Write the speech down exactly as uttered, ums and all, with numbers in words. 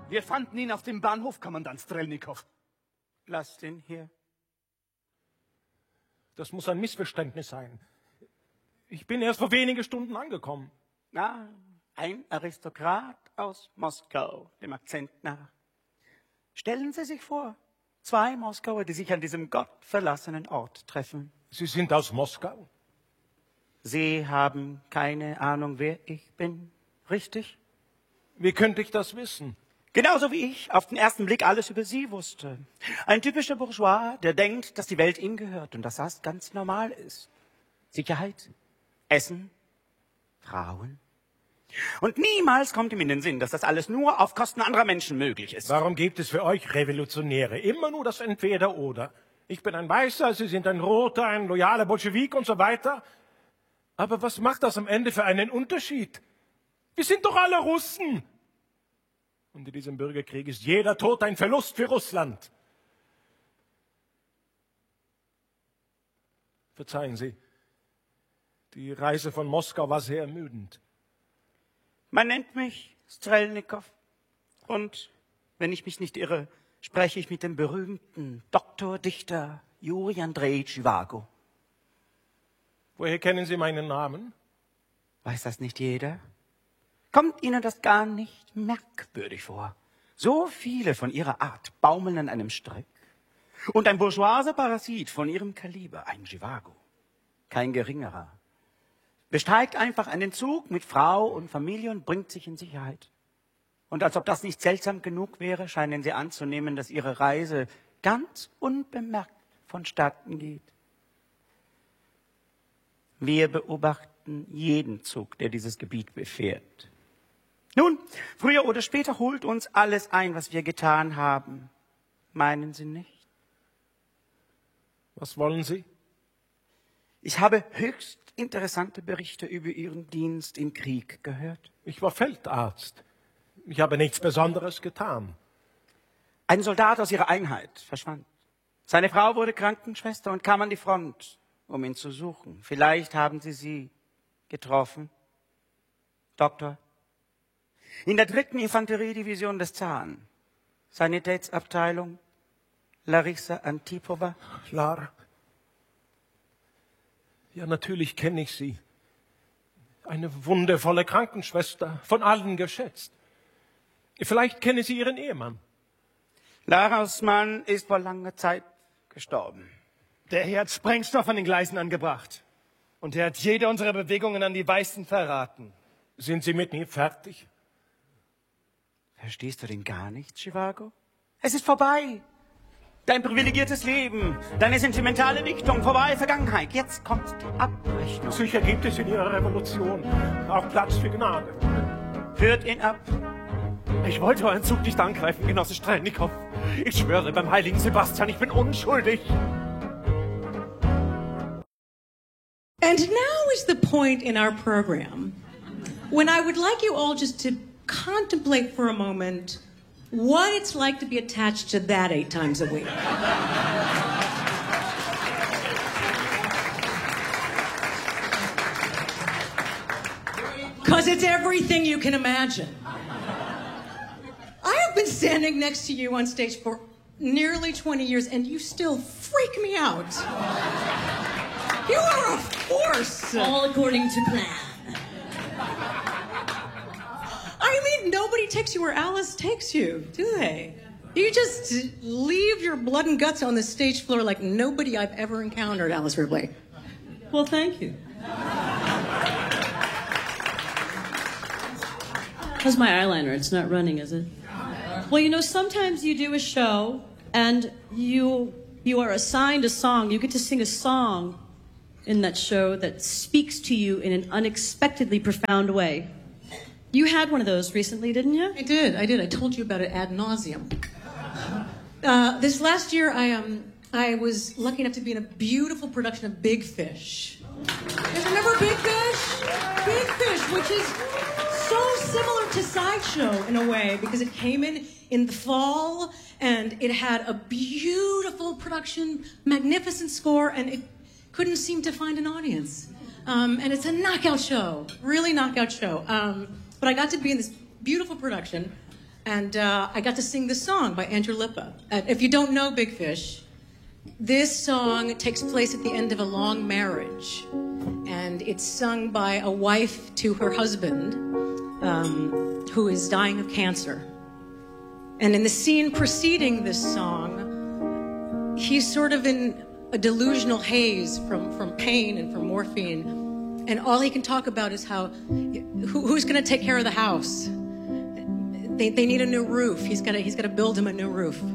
Wir fanden ihn auf dem Bahnhof, Kommandant Strelnikow. Lasst ihn hier. Das muss ein Missverständnis sein. Ich bin erst vor wenigen Stunden angekommen. Ah, ein Aristokrat aus Moskau, dem Akzent nach. Stellen Sie sich vor, zwei Moskauer, die sich an diesem gottverlassenen Ort treffen. Sie sind aus Moskau? Sie haben keine Ahnung, wer ich bin, richtig? Wie könnte ich das wissen? Genauso wie ich auf den ersten Blick alles über Sie wusste. Ein typischer Bourgeois, der denkt, dass die Welt ihm gehört und dass das ganz normal ist. Sicherheit, Essen, Frauen. Und niemals kommt ihm in den Sinn, dass das alles nur auf Kosten anderer Menschen möglich ist. Warum gibt es für euch Revolutionäre immer nur das Entweder-Oder? Ich bin ein Weißer, Sie sind ein Roter, ein loyaler Bolschewik und so weiter. Aber was macht das am Ende für einen Unterschied? Wir sind doch alle Russen. Und in diesem Bürgerkrieg ist jeder Tod ein Verlust für Russland. Verzeihen Sie, die Reise von Moskau war sehr ermüdend. Man nennt mich Strelnikow. Und, wenn ich mich nicht irre, spreche ich mit dem berühmten Doktordichter Juri Andrejitsch Jivago. Woher kennen Sie meinen Namen? Weiß das nicht jeder? Kommt Ihnen das gar nicht merkwürdig vor? So viele von Ihrer Art baumeln an einem Strick. Und ein bourgeoiser Parasit von Ihrem Kaliber, ein Jivago, kein geringerer, besteigt einfach einen Zug mit Frau und Familie und bringt sich in Sicherheit. Und als ob das nicht seltsam genug wäre, scheinen Sie anzunehmen, dass Ihre Reise ganz unbemerkt vonstatten geht. Wir beobachten jeden Zug, der dieses Gebiet befährt. Nun, früher oder später holt uns alles ein, was wir getan haben. Meinen Sie nicht? Was wollen Sie? Ich habe höchst interessante Berichte über Ihren Dienst im Krieg gehört. Ich war Feldarzt. Ich habe nichts Besonderes getan. Ein Soldat aus Ihrer Einheit verschwand. Seine Frau wurde Krankenschwester und kam an die Front, um ihn zu suchen. Vielleicht haben Sie sie getroffen, Doktor. In der dritten Infanteriedivision des Zaren, Sanitätsabteilung, Larissa Antipova. Klar. Ja, natürlich kenne ich sie. Eine wundervolle Krankenschwester, von allen geschätzt. Vielleicht kenne Sie Ihren Ehemann. Laras Mann ist vor langer Zeit gestorben. Der Herr hat Sprengstoff an den Gleisen angebracht. Und er hat jede unserer Bewegungen an die Weißen verraten. Sind Sie mit mir fertig? Verstehst du denn gar nichts, Jivago? Es ist vorbei. Dein privilegiertes Leben, deine sentimentale Dichtung, vorbei, Vergangenheit. Jetzt kommt die Abrechnung. Sicher gibt es in Ihrer Revolution auch Platz für Gnade. Führt ihn ab. Ich wollte euren Zug nicht angreifen, Genosse Strelnikow. Ich schwöre beim heiligen Sebastian, ich bin unschuldig. And now is the point in our program when I would like you all just to contemplate for a moment what it's like to be attached to that eight times a week. Because it's everything you can imagine. I have been standing next to you on stage for nearly twenty years, and you still freak me out. You are a force. All according to plan. I mean, nobody takes you where Alice takes you, do they? You just leave your blood and guts on the stage floor like nobody I've ever encountered, Alice Ripley. Well, thank you. How's my eyeliner? It's not running, is it? Well, you know, sometimes you do a show and you you are assigned a song. You get to sing a song in that show that speaks to you in an unexpectedly profound way. You had one of those recently, didn't you? I did, I did. I told you about it ad nauseum. Uh, this last year, I um, I was lucky enough to be in a beautiful production of Big Fish. You guys remember Big Fish? Big Fish, which is so similar to Sideshow in a way, because it came in in the fall, and it had a beautiful production, magnificent score, and it couldn't seem to find an audience. Um, and it's a knockout show, really knockout show. Um, but I got to be in this beautiful production, And uh, I got to sing this song by Andrew Lippa. Uh, if you don't know Big Fish, this song takes place at the end of a long marriage. And it's sung by a wife to her husband, um, who is dying of cancer. And in the scene preceding this song, he's sort of in a delusional haze from, from pain and from morphine. And all he can talk about is how, who, who's going to take care of the house? They, they need a new roof. He's got to he's got to build him a new roof.